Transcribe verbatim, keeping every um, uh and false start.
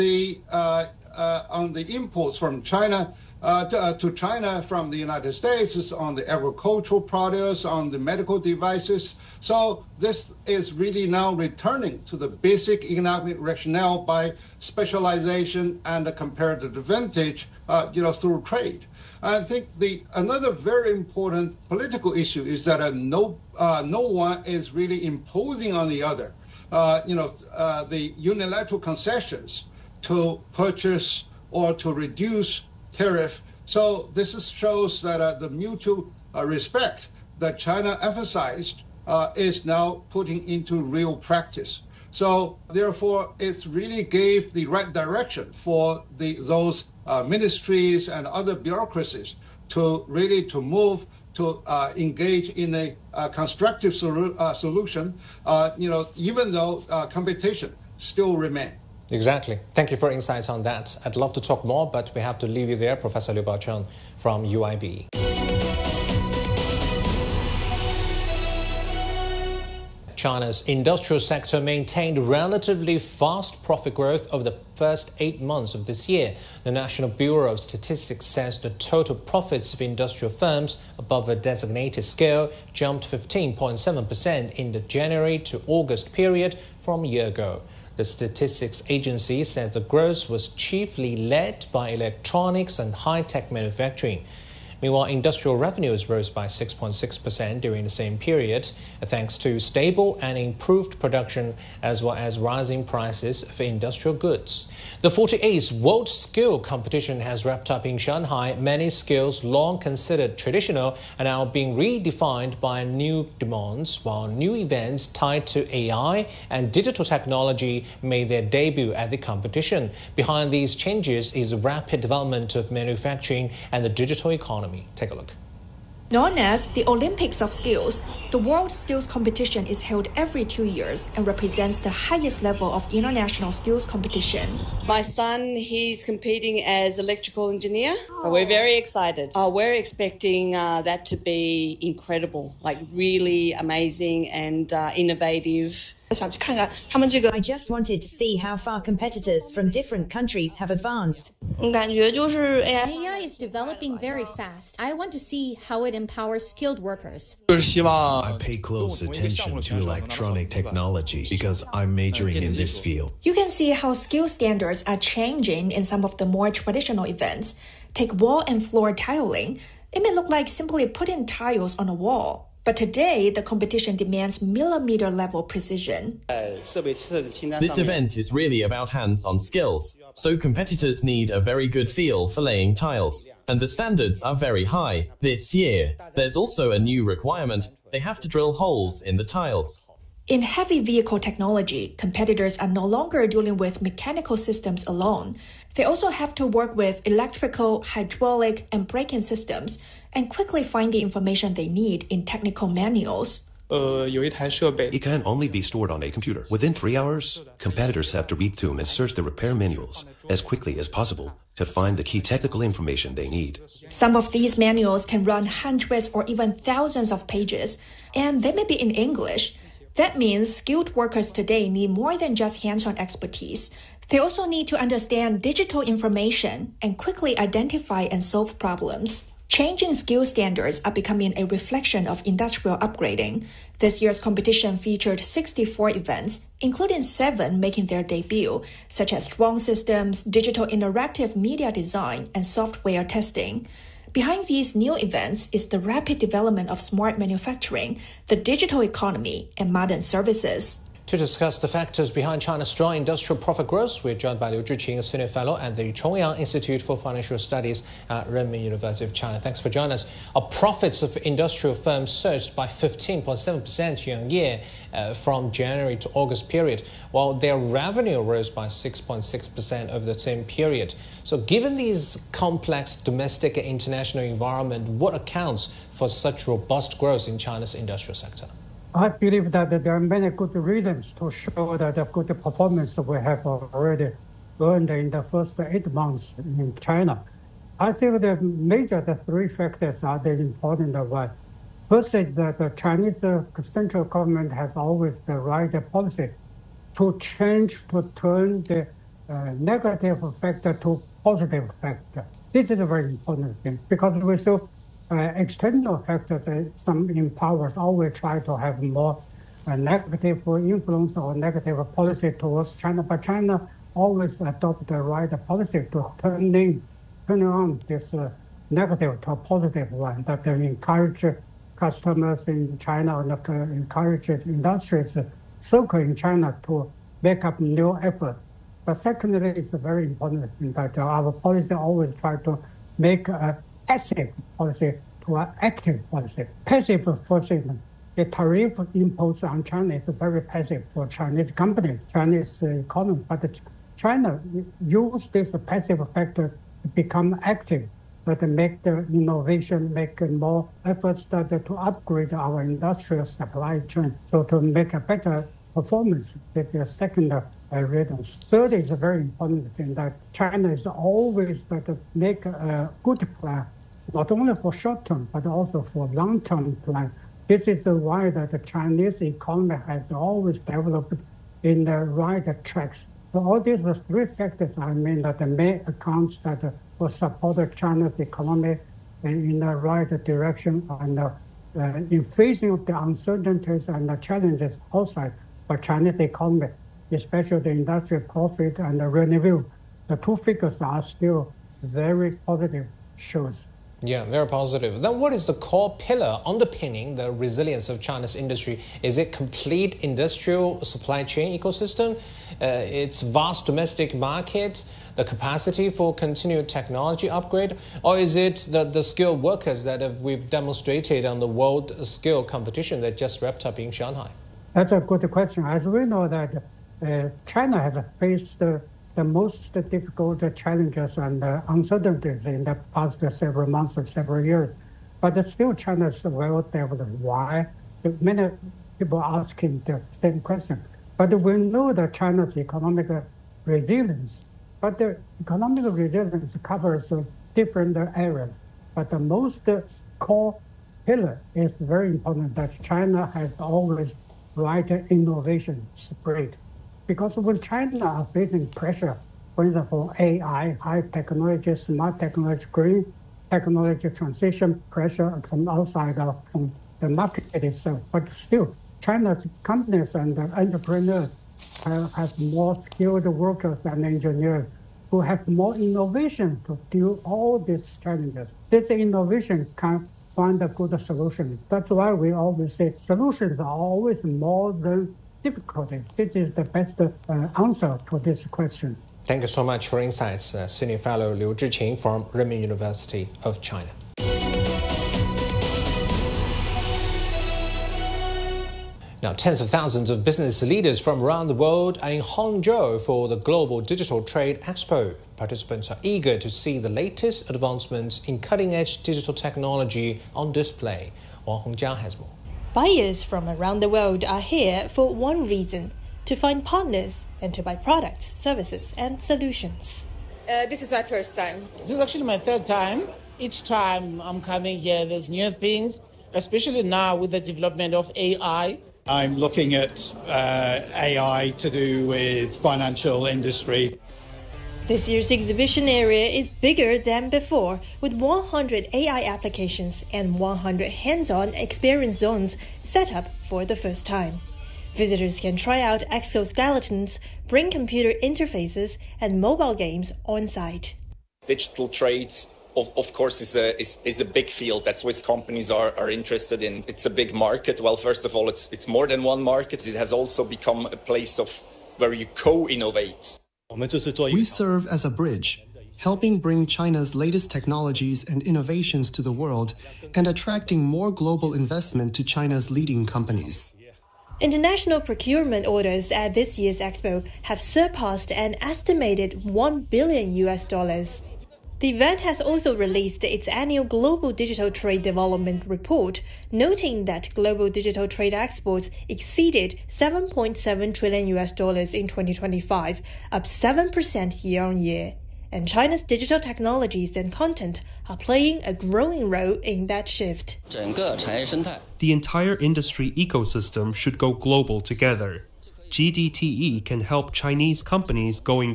The uh, uh, on the imports from China uh, to, uh, to China from the United States is on the agricultural products, on the medical devices. So this is really now returning to the basic economic rationale by specialization and a comparative advantage, uh, you know, through trade. I think the another very important political issue is that uh, no uh, no one is really imposing on the other, uh, you know, uh, the unilateral concessions to purchase or to reduce tariff. So this is, shows that uh, the mutual uh, respect that China emphasized uh, is now putting into real practice. So therefore, it really gave the right direction for the those uh, ministries and other bureaucracies to really to move to uh, engage in a uh, constructive solu- uh, solution, uh, you know, even though uh, competition still remains. Exactly. Thank you for insights on that. I'd love to talk more, but we have to leave you there. Professor Liu Baocheng from U I B. China's industrial sector maintained relatively fast profit growth over the first eight months of this year. The National Bureau of Statistics says the total profits of industrial firms above a designated scale jumped fifteen point seven percent in the January to August period from a year ago. The statistics agency says the growth was chiefly led by electronics and high-tech manufacturing. Meanwhile, industrial revenues rose by six point six percent during the same period, thanks to stable and improved production as well as rising prices for industrial goods. The forty-eighth World Skill Competition has wrapped up in Shanghai. Many skills long considered traditional are now being redefined by new demands, while new events tied to A I and digital technology made their debut at the competition. Behind these changes is the rapid development of manufacturing and the digital economy. Take a look. Known as the Olympics of Skills, the World Skills Competition is held every two years and represents the highest level of international skills competition. My son, he's competing as electrical engineer, so we're very excited. Uh, we're expecting uh, that to be incredible, like really amazing and uh, innovative. I just wanted to see how far competitors from different countries have advanced. A I is developing very fast. I want to see how it empowers skilled workers. I pay close attention to electronic technology because I'm majoring in this field. You can see how skill standards are changing in some of the more traditional events. Take wall and floor tiling. It may look like simply putting tiles on a wall. But today, the competition demands millimeter-level precision. This event is really about hands-on skills, so competitors need a very good feel for laying tiles, and the standards are very high. This year, there's also a new requirement: they have to drill holes in the tiles. In heavy vehicle technology, competitors are no longer dealing with mechanical systems alone. They also have to work with electrical, hydraulic, and braking systems, and quickly find the information they need in technical manuals. It can only be stored on a computer. Within three hours, competitors have to read through and search the repair manuals as quickly as possible to find the key technical information they need. Some of these manuals can run hundreds or even thousands of pages, and they may be in English. That means skilled workers today need more than just hands-on expertise. They also need to understand digital information and quickly identify and solve problems. Changing skill standards are becoming a reflection of industrial upgrading. This year's competition featured sixty-four events, including seven making their debut, such as drone systems, digital interactive media design, and software testing. Behind these new events is the rapid development of smart manufacturing, the digital economy, and modern services. To discuss the factors behind China's strong industrial profit growth, we're joined by Liu Zhiqing, a senior fellow at the Chongyang Institute for Financial Studies at Renmin University of China. Thanks for joining us. Our profits of industrial firms surged by fifteen point seven percent year-on-year uh, from January to August period, while their revenue rose by six point six percent over the same period. So given these complex domestic and international environment, what accounts for such robust growth in China's industrial sector? I believe that there are many good reasons to show that the good performance we have already earned in the first eight months in China. I think the major the three factors are the important one. First is that the Chinese central government has always the right policy to change, to turn the uh, negative factor to positive factor. This is a very important thing because we saw uh, external factors, uh, some in powers always try to have more uh, negative influence or negative policy towards China, but China always adopt the right policy to turn in, turn on this uh, negative to a positive one, that they encourage customers in China and uh, encourage industries circle in China to make up new effort. But secondly, it's a very important thing that our policy always try to make a passive policy to an active policy. Passive, for example, the tariff imposed on China is very passive for Chinese companies, Chinese economy. But China use this passive factor to become active, but make the innovation, make more efforts that to upgrade our industrial supply chain, so to make a better performance. That's the second uh, reason. Third is a very important thing that China is always that to make a good plan, not only for short term, but also for long term plan. This is why that the Chinese economy has always developed in the right tracks. So all these three factors, I mean, that the main accounts that will support China's economy in the right direction and uh, in facing the uncertainties and the challenges outside for Chinese economy, especially the industrial profit and the revenue. The two figures are still very positive shows. Yeah, very positive. Then what is the core pillar underpinning the resilience of China's industry? Is it complete industrial supply chain ecosystem, uh, its vast domestic market, the capacity for continued technology upgrade, or is it the, the skilled workers that have, we've demonstrated on the world scale competition that just wrapped up in Shanghai? That's a good question. As we know that uh, China has faced the the most difficult challenges and uh, uncertainties in the past several months or several years. But still China is well developed. Why? Many people asking the same question. But we know that China's economic resilience, but the economic resilience covers different areas. But the most core pillar is very important that China has always right innovation spread. Because when China are facing pressure, for example, A I, high technology, smart technology, green technology transition pressure from outside of from the market itself. But still, China's companies and entrepreneurs have, have more skilled workers and engineers who have more innovation to deal all these challenges. This innovation can find a good solution. That's why we always say solutions are always more than difficulties. This is the best uh, answer to this question. Thank you so much for insights, uh, Senior Fellow Liu Zhiqing from Renmin University of China. Now, tens of thousands of business leaders from around the world are in Hangzhou for the Global Digital Trade Expo. Participants are eager to see the latest advancements in cutting-edge digital technology on display. Wang Hongjiang has more. Buyers from around the world are here for one reason: to find partners and to buy products, services, and solutions. Uh, this is my first time. This is actually my third time. Each time I'm coming here, there's new things, especially now with the development of A I. I'm looking at uh, A I to do with financial industry. This year's exhibition area is bigger than before, with one hundred A I applications and one hundred hands-on experience zones set up for the first time. Visitors can try out exoskeletons, bring computer interfaces, and mobile games on site. Digital trades, of, of course, is a, is, is a big field that Swiss companies are, are interested in. It's a big market. Well, first of all, it's, it's more than one market. It has also become a place of where you co-innovate. We serve as a bridge, helping bring China's latest technologies and innovations to the world and attracting more global investment to China's leading companies. International procurement orders at this year's expo have surpassed an estimated one billion U S dollars. The event has also released its annual Global Digital Trade Development Report, noting that global digital trade exports exceeded seven point seven trillion U S dollars in twenty twenty-five, up seven percent year-on-year. And China's digital technologies and content are playing a growing role in that shift. The entire industry ecosystem should go global together. G D T E can help Chinese companies going